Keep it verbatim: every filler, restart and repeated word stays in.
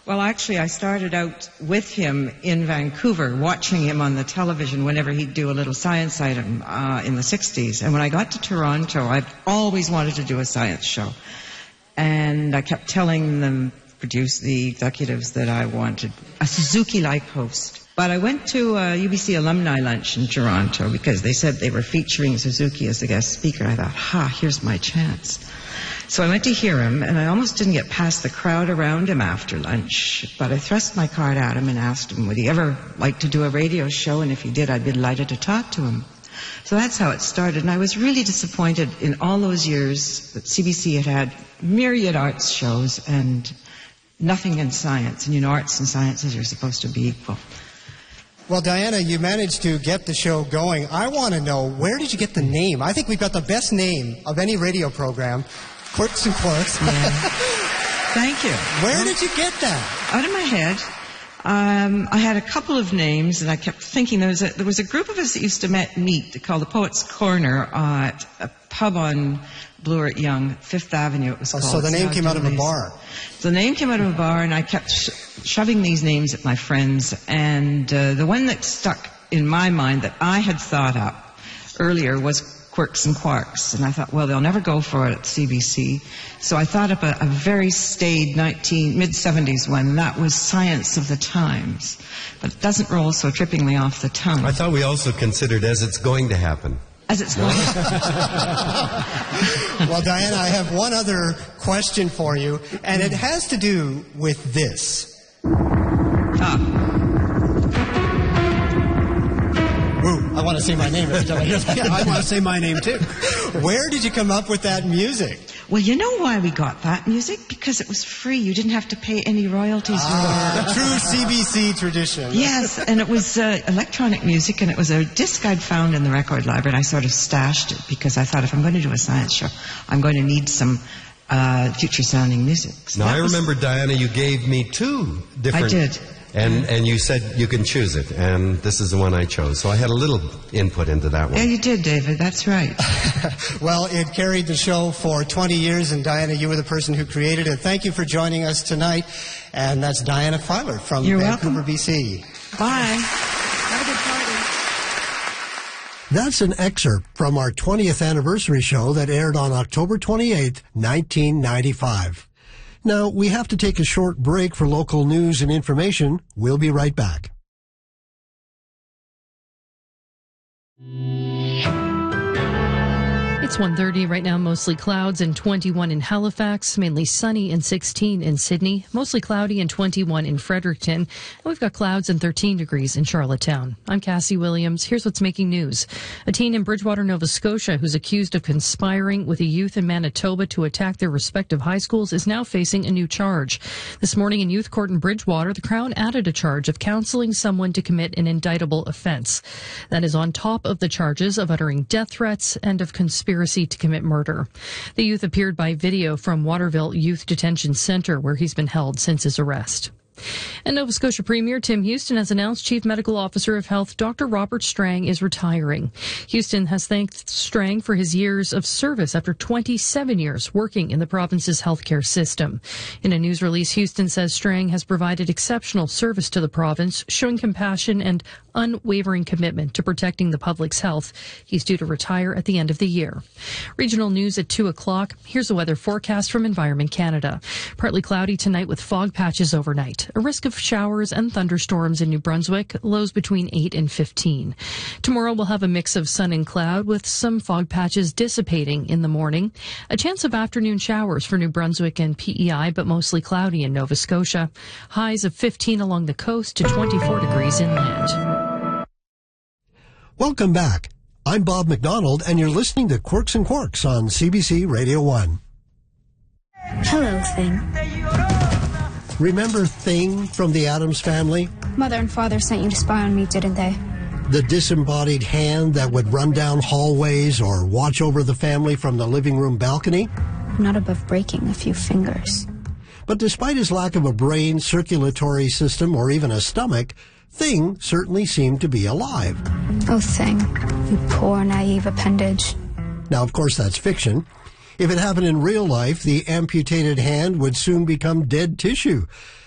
Well, actually, I started out with him in Vancouver, watching him on the television whenever he'd do a little science item uh, in the sixties. And when I got to Toronto, I've always wanted to do a science show. And I kept telling them, produce the executives, that I wanted a Suzuki-like host. But I went to a U B C alumni lunch in Toronto because they said they were featuring Suzuki as a guest speaker. I thought, ha, here's my chance. So I went to hear him, and I almost didn't get past the crowd around him after lunch. But I thrust my card at him and asked him, would he ever like to do a radio show? And if he did, I'd be delighted to talk to him. So that's how it started. And I was really disappointed in all those years that C B C had had myriad arts shows and nothing in science. And you know, arts and sciences are supposed to be equal. Well, Diana, you managed to get the show going. I want to know, where did you get the name? I think we've got the best name of any radio program, Quirks and Quarks. Yeah. Thank you. Where did you get that? Out of my head. Um, I had a couple of names, and I kept thinking there was a, there was a group of us that used to met, meet called the Poets' Corner uh, at a pub on Bloor at Yonge, Fifth Avenue it was oh, called. So the name South came out of a Delays. bar. So the name came out of a bar, and I kept sh- shoving these names at my friends. And uh, the one that stuck in my mind that I had thought up earlier was Quirks and Quarks. And I thought, well, they'll never go for it at C B C. So I thought up a, a very staid nineteen, mid-seventies one, and that was Science of the Times. But it doesn't roll so trippingly off the tongue. I thought we also considered As It's Going to Happen. As it's going. Well, Diana, I have one other question for you, and it has to do with this. Ah. Woo, I want to say my name every time I hear that. Yeah, I want to say my name, too. Where did you come up with that music? Well, you know why we got that music? Because it was free. You didn't have to pay any royalties. Ah, the true C B C tradition. Yes, and it was uh, electronic music, and it was a disc I'd found in the record library, and I sort of stashed it because I thought if I'm going to do a science show, I'm going to need some uh, future-sounding music. So now, I was, remember, Diana, you gave me two different... I did. And and you said you can choose it, and this is the one I chose. So I had a little input into that one. Yeah, you did, David. That's right. Well, it carried the show for twenty years, and Diana, you were the person who created it. Thank you for joining us tonight. And that's Diana Filer from You're Vancouver, welcome. B C. Bye. Have a good party. That's an excerpt from our twentieth anniversary show that aired on October twenty-eighth, nineteen ninety-five. Now, we have to take a short break for local news and information. We'll be right back. It's one thirty right now, mostly clouds and twenty-one in Halifax, mainly sunny and sixteen in Sydney, mostly cloudy and twenty-one in Fredericton. And we've got clouds and thirteen degrees in Charlottetown. I'm Cassie Williams. Here's what's making news. A teen in Bridgewater, Nova Scotia, who's accused of conspiring with a youth in Manitoba to attack their respective high schools, is now facing a new charge. This morning in youth court in Bridgewater, the Crown added a charge of counseling someone to commit an indictable offense. That is on top of the charges of uttering death threats and of conspiracy to commit murder. The youth appeared by video from Waterville Youth Detention Center, where he's been held since his arrest. And Nova Scotia Premier Tim Houston has announced Chief Medical Officer of Health Doctor Robert Strang is retiring. Houston has thanked Strang for his years of service after twenty-seven years working in the province's healthcare system. In a news release, Houston says Strang has provided exceptional service to the province, showing compassion and unwavering commitment to protecting the public's health. He's due to retire at the end of the year. Regional news at two o'clock. Here's a weather forecast from Environment Canada. Partly cloudy tonight with fog patches overnight. A risk of showers and thunderstorms in New Brunswick, lows between eight and fifteen. Tomorrow we'll have a mix of sun and cloud with some fog patches dissipating in the morning. A chance of afternoon showers for New Brunswick and P E I, but mostly cloudy in Nova Scotia. Highs of fifteen along the coast to twenty-four degrees inland. Welcome back. I'm Bob McDonald, and you're listening to Quirks and Quarks on C B C Radio one. Hello, Thing. Remember Thing from the Addams Family? Mother and Father sent you to spy on me, didn't they? The disembodied hand that would run down hallways or watch over the family from the living room balcony? Not above breaking a few fingers. But despite his lack of a brain, circulatory system, or even a stomach, Thing certainly seemed to be alive. Oh, Thing, you poor, naive appendage. Now, of course, that's fiction. If it happened in real life, the amputated hand would soon become dead tissue.